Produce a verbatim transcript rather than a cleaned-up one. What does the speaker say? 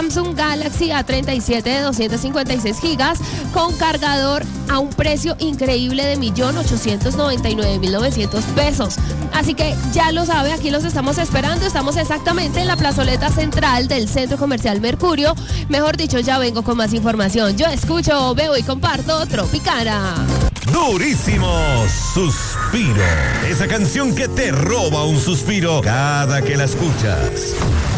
Samsung Galaxy A treinta y siete de doscientos cincuenta y seis gigas con cargador a un precio increíble de un millón ochocientos noventa y nueve mil novecientos pesos. Así que ya lo sabe, aquí los estamos esperando. Estamos exactamente en la plazoleta central del Centro Comercial Mercurio. Mejor dicho, ya vengo con más información. Yo escucho, veo y comparto Tropicana. Durísimo Suspiro. Esa canción que te roba un suspiro cada que la escuchas.